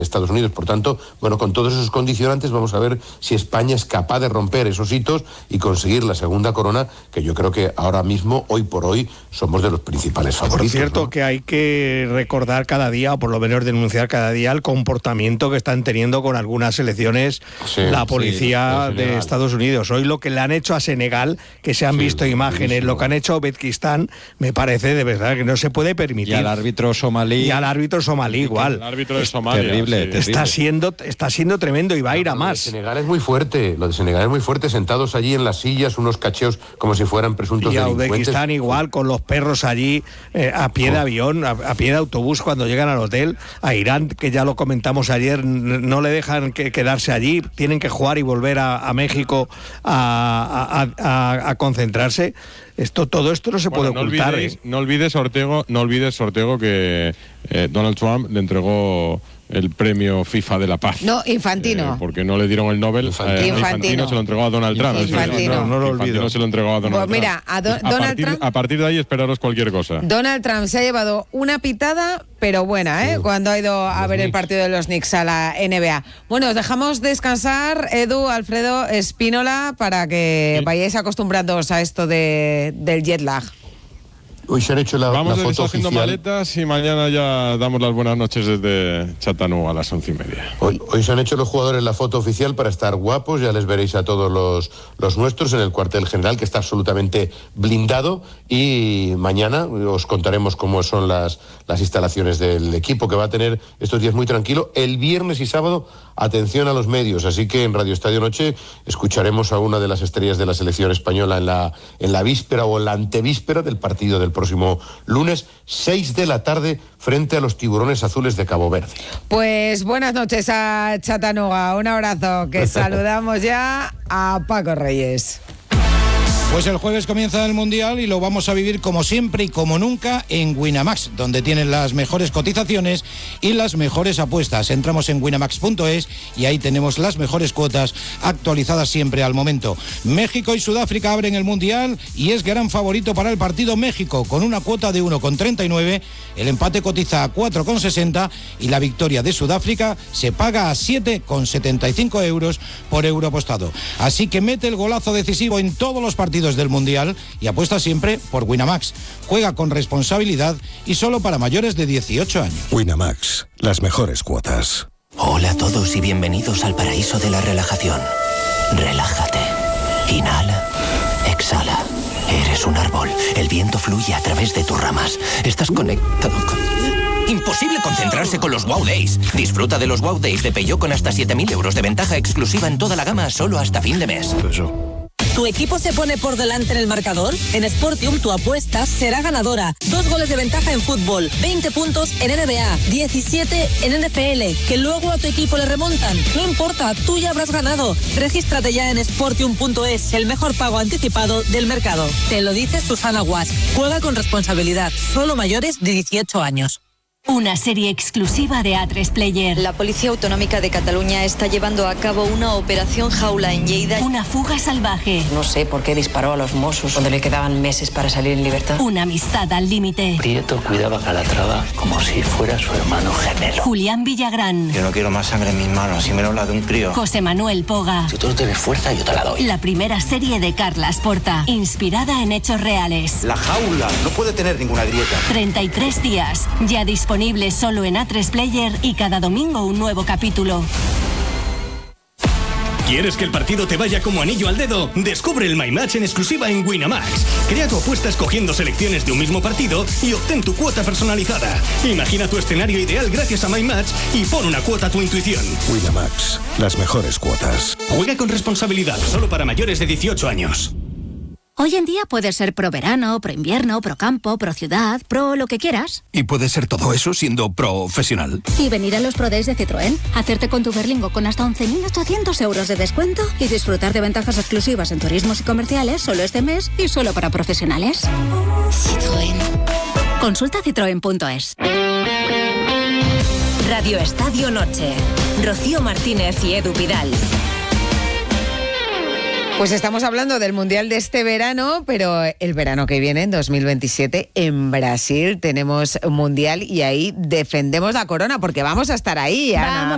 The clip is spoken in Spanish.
Estados Unidos. Por tanto, bueno, con todos esos condicionantes vamos a ver si España es capaz de romper esos hitos y conseguir la segunda corona, que yo creo que ahora mismo, hoy por hoy, somos de los principales favoritos. Por cierto, ¿no? Que hay que recordar cada día, o por lo menos denunciar cada día, el comportamiento que están teniendo con algunas selecciones la policía de Estados Unidos. Hoy lo que le han hecho a Senegal, que se han visto imágenes, lo que han hecho a Uzbekistán, me parece de verdad que no se puede permitir. Y al árbitro somalí. Y al árbitro somalí igual. El árbitro de Somalia. Terrible. Está siendo tremendo y va a ir a más. Lo de Senegal es muy fuerte, sentados allí en las sillas, unos cacheos como si fueran presuntos delincuentes. Y a Uzbekistán igual, con los perros allí, a pie de avión, a pie de autobús cuando llegan al hotel. A Irán, que ya lo comentamos ayer, no le dejan quedarse allí, tienen que jugar y volver a México a concentrarse. Todo esto no se puede ocultar. No olvides, Ortego, que Donald Trump le entregó el premio FIFA de la Paz. No, Infantino. Porque no le dieron el Nobel. Infantino se lo entregó a Donald Trump. Infantino. No lo olvido. Infantino se lo entregó a Donald Trump. Mira, a partir de ahí esperaros cualquier cosa. Donald Trump se ha llevado una pitada, pero buena, cuando ha ido a ver el partido de los Knicks a la NBA. Bueno, os dejamos descansar, Edu, Alfredo, Espínola, para que vayáis acostumbrándoos a esto del jet lag. Hoy se han hecho la foto haciendo oficial. maletas y mañana ya damos las buenas noches desde Chattanooga a las 11:30. Hoy se han hecho los jugadores la foto oficial para estar guapos, ya les veréis a todos los nuestros en el cuartel general, que está absolutamente blindado, y mañana os contaremos cómo son las instalaciones del equipo, que va a tener estos días muy tranquilo. El viernes y sábado, atención a los medios, así que en Radio Estadio Noche escucharemos a una de las estrellas de la selección española en la víspera o en la antevíspera del partido del próximo lunes, 6 de la tarde, frente a los Tiburones Azules de Cabo Verde. Pues buenas noches a Chattanooga, un abrazo, que saludamos ya a Paco Reyes. Pues el jueves comienza el Mundial y lo vamos a vivir como siempre y como nunca en Winamax, donde tienen las mejores cotizaciones y las mejores apuestas. Entramos en winamax.es y ahí tenemos las mejores cuotas actualizadas siempre al momento. México y Sudáfrica abren el Mundial y es gran favorito para el partido México, con una cuota de 1,39, el empate cotiza a 4,60 y la victoria de Sudáfrica se paga a 7,75 euros por euro apostado. Así que mete el golazo decisivo en todos los partidos del Mundial y apuesta siempre por Winamax. Juega con responsabilidad y solo para mayores de 18 años. Winamax, las mejores cuotas. Hola a todos y bienvenidos al paraíso de la relajación. Relájate. Inhala. Exhala. Eres un árbol. El viento fluye a través de tus ramas. Estás conectado con... Imposible concentrarse con los Wow Days. Disfruta de los Wow Days de Peugeot con hasta 7.000 euros de ventaja exclusiva en toda la gama solo hasta fin de mes. ¿Tu equipo se pone por delante en el marcador? En Sportium tu apuesta será ganadora. 2 goles de ventaja en fútbol, 20 puntos en NBA, 17 en NFL, que luego a tu equipo le remontan. No importa, tú ya habrás ganado. Regístrate ya en Sportium.es, el mejor pago anticipado del mercado. Te lo dice Susana Guas. Juega con responsabilidad, solo mayores de 18 años. Una serie exclusiva de A3 Player. La Policía Autonómica de Cataluña está llevando a cabo una operación jaula en Lleida. Una fuga salvaje. No sé por qué disparó a los Mossos cuando le quedaban meses para salir en libertad. Una amistad al límite. Prieto cuidaba a Calatrava como si fuera su hermano gemelo. Julián Villagrán. Yo no quiero más sangre en mis manos, y menos la de un crío. José Manuel Poga. Si tú no tienes fuerza, yo te la doy. La primera serie de Carlas Porta, inspirada en hechos reales. La jaula no puede tener ninguna grieta. 33 días, ya disponible solo en A3 Player y cada domingo un nuevo capítulo. ¿Quieres que el partido te vaya como anillo al dedo? Descubre el My Match en exclusiva en Winamax. Crea tu apuesta escogiendo selecciones de un mismo partido y obtén tu cuota personalizada. Imagina tu escenario ideal gracias a My Match y pon una cuota a tu intuición. Winamax, las mejores cuotas. Juega con responsabilidad, solo para mayores de 18 años. Hoy en día puedes ser pro verano, pro invierno, pro campo, pro ciudad, pro lo que quieras. Y puedes ser todo eso siendo profesional. Y venir a los Pro Days de Citroën, hacerte con tu Berlingo con hasta 11.800 euros de descuento y disfrutar de ventajas exclusivas en turismos y comerciales solo este mes y solo para profesionales. Citroën. Consulta citroen.es. Radio Estadio Noche. Rocío Martínez y Edu Pidal. Pues estamos hablando del Mundial de este verano, pero el verano que viene, en 2027, en Brasil tenemos un Mundial y ahí defendemos la corona, porque vamos a estar ahí, Ana